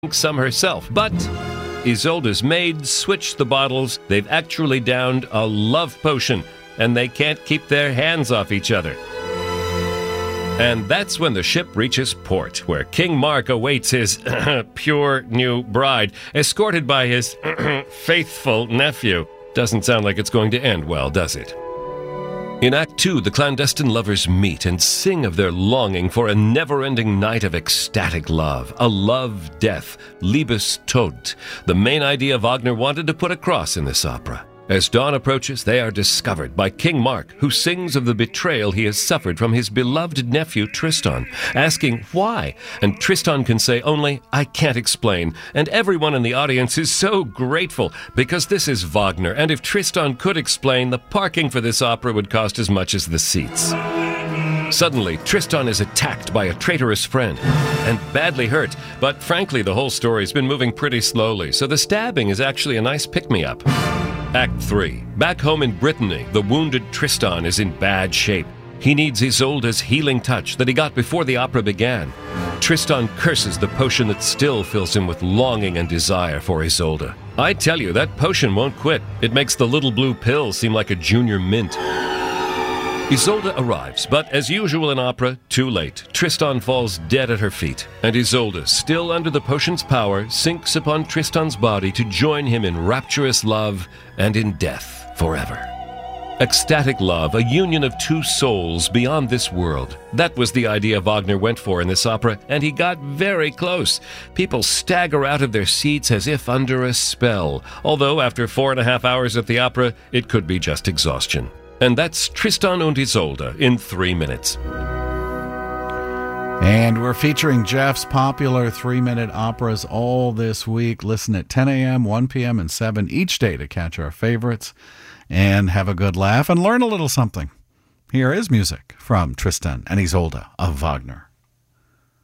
some herself, but Isolde's maid switched the bottles. They've actually downed a love potion, and they can't keep their hands off each other. And that's when the ship reaches port, where King Mark awaits his pure new bride, escorted by his faithful nephew. Doesn't sound like it's going to end well, does it? In Act 2, the clandestine lovers meet and sing of their longing for a never-ending night of ecstatic love, a love-death, Liebestod, the main idea Wagner wanted to put across in this opera. As dawn approaches, they are discovered by King Mark, who sings of the betrayal he has suffered from his beloved nephew Tristan, asking why. And Tristan can say only, "I can't explain." And everyone in the audience is so grateful, because this is Wagner, and if Tristan could explain, the parking for this opera would cost as much as the seats. Suddenly, Tristan is attacked by a traitorous friend and badly hurt, but frankly, the whole story's been moving pretty slowly, so the stabbing is actually a nice pick-me-up. Act 3. Back home in Brittany, the wounded Tristan is in bad shape. He needs Isolde's healing touch that he got before the opera began. Tristan curses the potion that still fills him with longing and desire for Isolde. I tell you, that potion won't quit. It makes the little blue pill seem like a junior mint. Isolde arrives, but as usual in opera, too late. Tristan falls dead at her feet, and Isolde, still under the potion's power, sinks upon Tristan's body to join him in rapturous love and in death forever. Ecstatic love, a union of two souls beyond this world. That was the idea Wagner went for in this opera, and he got very close. People stagger out of their seats as if under a spell, although after 4.5 hours at the opera, it could be just exhaustion. And that's Tristan und Isolde in 3 minutes. And we're featuring Jeff's popular 3-minute operas all this week. Listen at 10 a.m., 1 p.m., and 7 each day to catch our favorites and have a good laugh and learn a little something. Here is music from Tristan and Isolde of Wagner.